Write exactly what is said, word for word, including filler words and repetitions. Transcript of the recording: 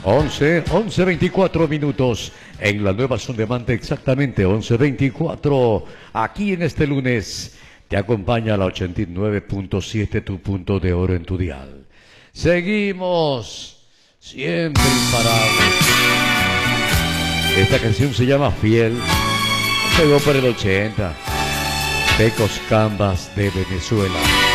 once, once veinticuatro minutos en la nueva Sondemante, exactamente once veinticuatro. Aquí en este lunes te acompaña la ochenta y nueve punto siete, tu punto de oro en tu dial. Seguimos siempre imparables. Esta canción se llama Fiel, pegó por el ochenta. Pecos Cambas de Venezuela.